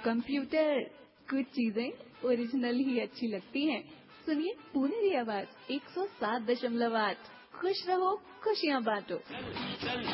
Computer, कुछ चीजें original ही अच्छी लगती हैं। सुनिए पुनेरी आवाज 107.8। खुश रहो, खुशियाँ बांटो।